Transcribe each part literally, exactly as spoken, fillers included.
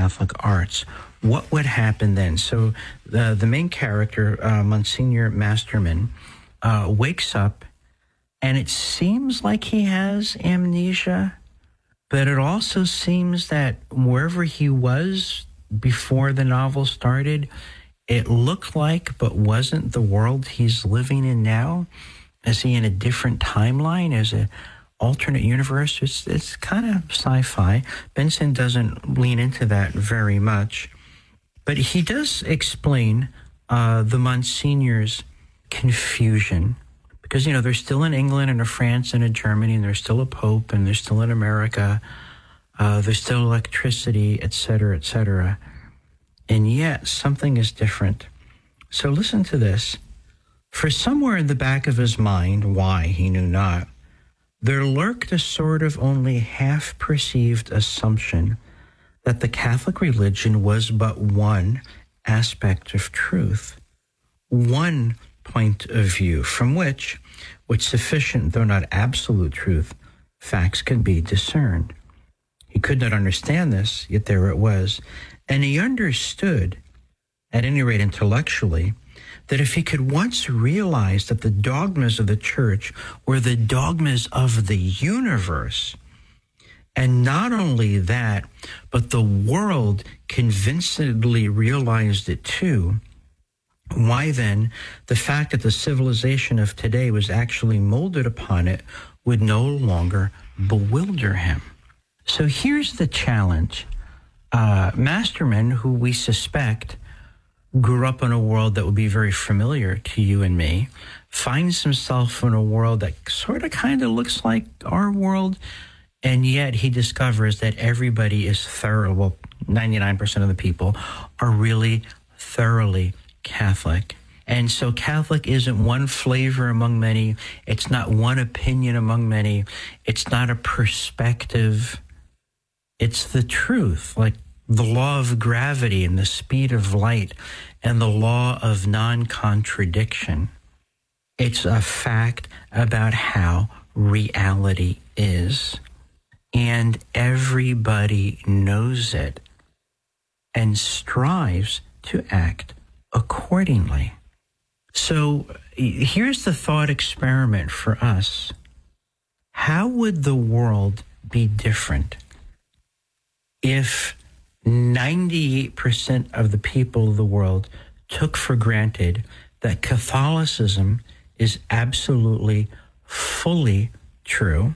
Catholic arts, what would happen then? So the, the main character, uh, Monsignor Masterman, uh, wakes up, and it seems like he has amnesia, but it also seems that wherever he was before the novel started, it looked like but wasn't the world he's living in now. Is he in a different timeline? Is it alternate universe? It's, it's kind of sci-fi. Benson doesn't lean into that very much, but he does explain uh, the Monsignor's confusion, because, you know, they're still in England and a France and a Germany, and there's still a Pope, and they're still in America. Uh, there's still electricity, et cetera, et cetera. And yet something is different. So listen to this. For somewhere in the back of his mind, why he knew not, there lurked a sort of only half-perceived assumption that the Catholic religion was but one aspect of truth, one point of view from which, with sufficient, though not absolute truth, facts could be discerned. He could not understand this, yet there it was, and he understood, at any rate intellectually, that if he could once realize that the dogmas of the Church were the dogmas of the universe, and not only that, but the world convincingly realized it too, why then the fact that the civilization of today was actually molded upon it would no longer bewilder him. So here's the challenge. Uh, Masterman, who we suspect grew up in a world that would be very familiar to you and me, finds himself in a world that sort of kind of looks like our world, and yet he discovers that everybody is thorough, well, ninety-nine percent of the people are really thoroughly Catholic. And so Catholic isn't one flavor among many. It's not one opinion among many. It's not a perspective. It's the truth, like the law of gravity and the speed of light and the law of non-contradiction. It's a fact about how reality is. And everybody knows it and strives to act accordingly. So here's the thought experiment for us. How would the world be different if ninety-eight percent of the people of the world took for granted that Catholicism is absolutely, fully true,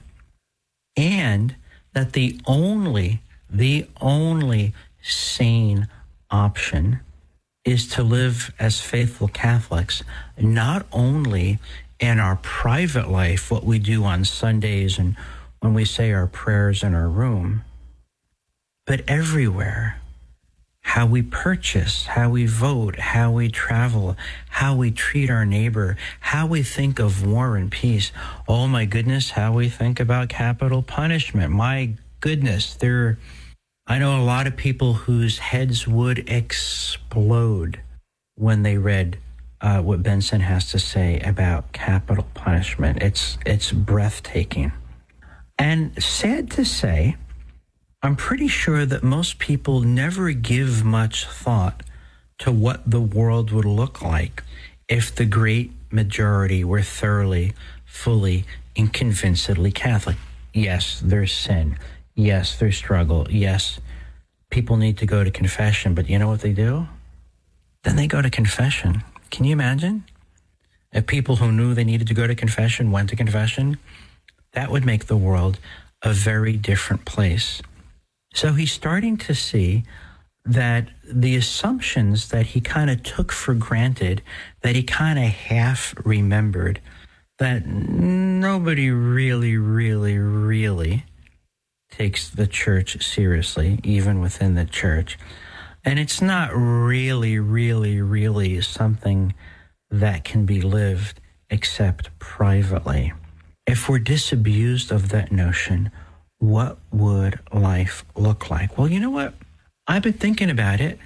and that the only, the only sane option is to live as faithful Catholics, not only in our private life, what we do on Sundays and when we say our prayers in our room, but everywhere. How we purchase, how we vote, how we travel, how we treat our neighbor, how we think of war and peace. Oh my goodness, how we think about capital punishment. My goodness, there, I know a lot of people whose heads would explode when they read uh, what Benson has to say about capital punishment. It's, it's breathtaking. And sad to say, I'm pretty sure that most people never give much thought to what the world would look like if the great majority were thoroughly, fully, and convincedly Catholic. Yes, there's sin. Yes, there's struggle. Yes, people need to go to confession. But you know what they do? Then they go to confession. Can you imagine? If people who knew they needed to go to confession went to confession, that would make the world a very different place. So he's starting to see that the assumptions that he kind of took for granted, that he kind of half remembered, that nobody really, really, really takes the church seriously, even within the church. And it's not really, really, really something that can be lived except privately. If we're disabused of that notion, what would life look like? Well, you know what? I've been thinking about it.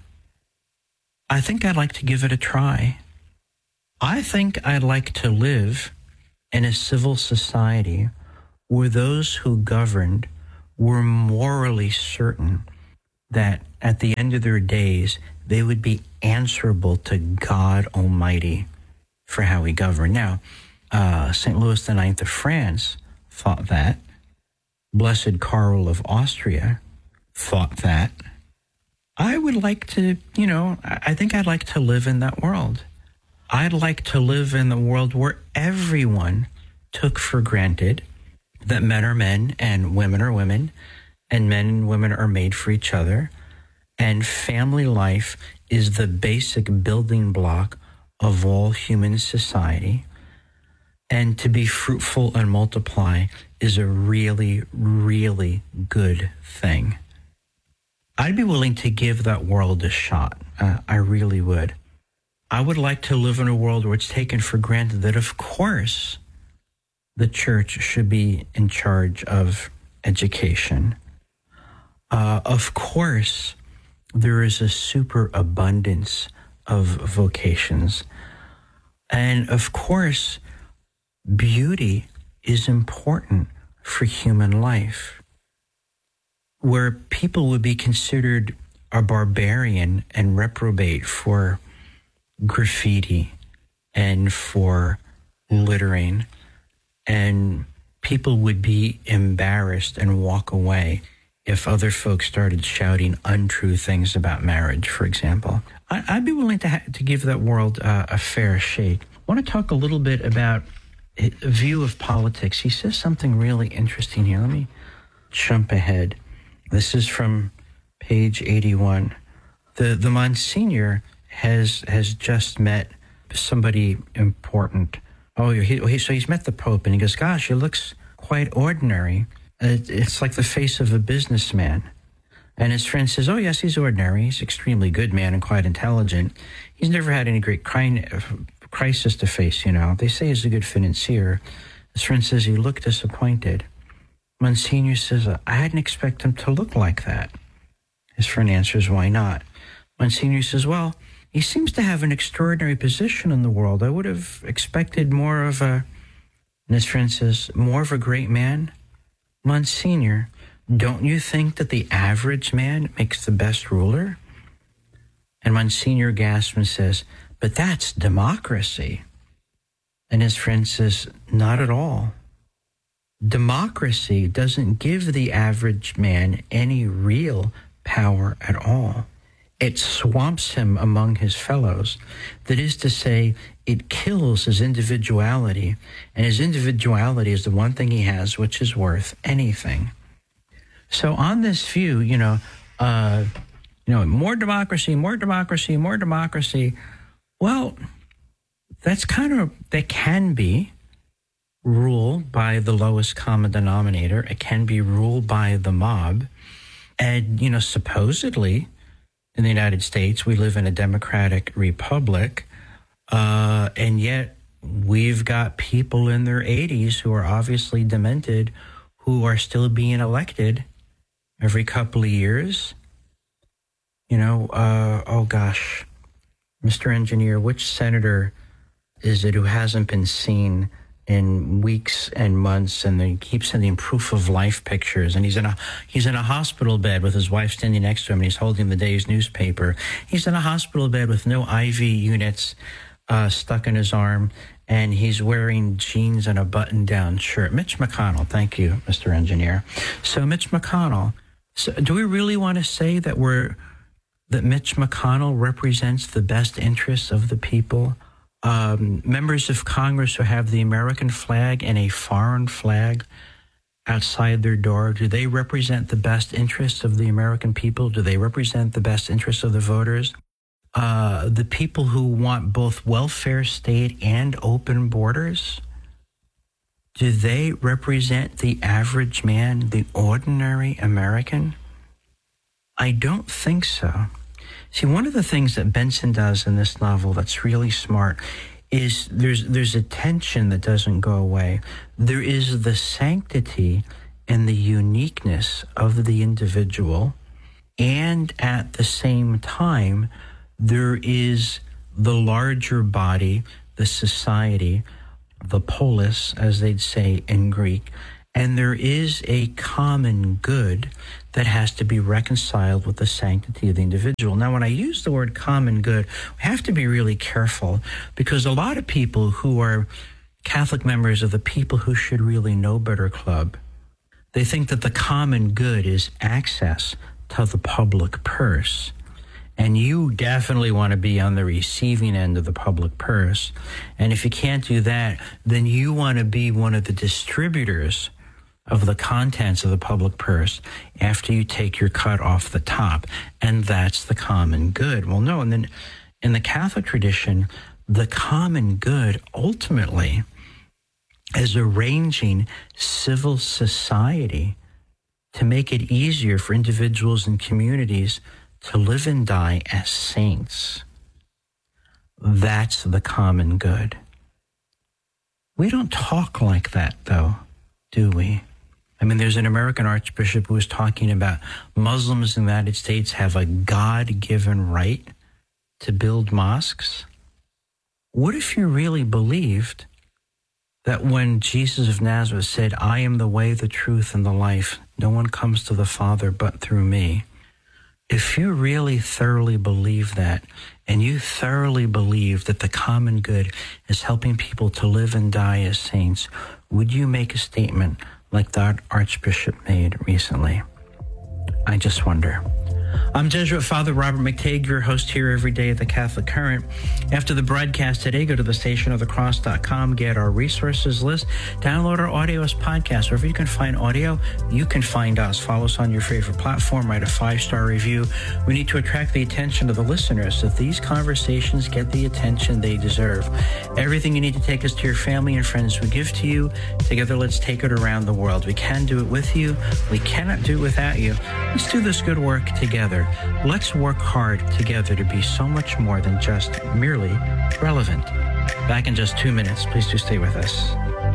I think I'd like to give it a try. I think I'd like to live in a civil society where those who governed were morally certain that at the end of their days, they would be answerable to God Almighty for how he governed. Now, uh, Saint Louis the Ninth of France thought that. Blessed Karl of Austria thought that. I would like to, you know, I think I'd like to live in that world. I'd like to live in the world where everyone took for granted that men are men and women are women, and men and women are made for each other, and family life is the basic building block of all human society, and to be fruitful and multiply is a really, really good thing. I'd be willing to give that world a shot. Uh, I really would. I would like to live in a world where it's taken for granted that, of course, the church should be in charge of education. Uh, of course, there is a superabundance of vocations. And of course, beauty is important for human life. Where people would be considered a barbarian and reprobate for graffiti and for littering, and people would be embarrassed and walk away if other folks started shouting untrue things about marriage, for example. I, I'd be willing to ha- to give that world uh, a fair shake. I want to talk a little bit about a view of politics. He says something really interesting here. Let me jump ahead. This is from page eighty-one. The the Monsignor has has just met somebody important. Oh, he, he, so he's met the Pope, and he goes, gosh, he looks quite ordinary. It, it's like the face of a businessman. And his friend says, oh, yes, he's ordinary. He's an extremely good man and quite intelligent. He's never had any great cri- crisis to face, you know. They say he's a good financier. His friend says he looked disappointed. Monsignor says, I didn't expect him to look like that. His friend answers, why not? Monsignor says, well, he seems to have an extraordinary position in the world. I would have expected more of a, and his friend says, more of a great man? Monsignor, don't you think that the average man makes the best ruler? And Monsignor gasps and says, but that's democracy. And his friend says, not at all. Democracy doesn't give the average man any real power at all. It swamps him among his fellows. That is to say, it kills his individuality, and his individuality is the one thing he has which is worth anything. So on this view, you know, uh, you know, more democracy, more democracy, more democracy. Well, that's kind of, that can be ruled by the lowest common denominator. It can be ruled by the mob. And, you know, supposedly in the United States, we live in a democratic republic. Uh, and yet we've got people in their eighties who are obviously demented who are still being elected every couple of years. You know, uh, oh gosh, Mister Engineer, which senator is it who hasn't been seen in weeks and months, and they keep sending proof of life pictures, and he's in a he's in a hospital bed with his wife standing next to him, and he's holding the day's newspaper. He's in a hospital bed with no I V units uh, stuck in his arm, and he's wearing jeans and a button-down shirt. Mitch McConnell, thank you, Mister Engineer. So Mitch McConnell, so do we really want to say that we're that Mitch McConnell represents the best interests of the people? Um, members of Congress who have the American flag and a foreign flag outside their door, do they represent the best interests of the American people? Do they represent the best interests of the voters? Uh, the people who want both welfare state and open borders, do they represent the average man, the ordinary American? I don't think so. See, one of the things that Benson does in this novel that's really smart is there's there's a tension that doesn't go away. There is the sanctity and the uniqueness of the individual, and at the same time, there is the larger body, the society, the polis, as they'd say in Greek, and there is a common good that has to be reconciled with the sanctity of the individual. Now, when I use the word common good, we have to be really careful, because a lot of people who are Catholic members of the People Who Should Really Know Better Club, they think that the common good is access to the public purse. And you definitely want to be on the receiving end of the public purse. And if you can't do that, then you want to be one of the distributors of the contents of the public purse after you take your cut off the top. And that's the common good. Well, no, and then in the Catholic tradition, the common good ultimately is arranging civil society to make it easier for individuals and communities to live and die as saints. That's the common good. We don't talk like that, though, do we? I mean, there's an American archbishop who was talking about Muslims in the United States have a God-given right to build mosques. What if you really believed that when Jesus of Nazareth said, I am the way, the truth, and the life, no one comes to the Father but through me? If you really thoroughly believe that, and you thoroughly believe that the common good is helping people to live and die as saints, would you make a statement like that Archbishop made recently? I just wonder. I'm Jesuit Father Robert McTeigue, your host here every day at the Catholic Current. After the broadcast today, go to the station of the cross dot com, get our resources list, download our audio as podcast. Wherever you can find audio, you can find us. Follow us on your favorite platform, write a five-star review. We need to attract the attention of the listeners so that these conversations get the attention they deserve. Everything you need to take us to your family and friends we give to you. Together, let's take it around the world. We can do it with you. We cannot do it without you. Let's do this good work together. Let's work hard together to be so much more than just merely relevant. Back in just two minutes. Please do stay with us.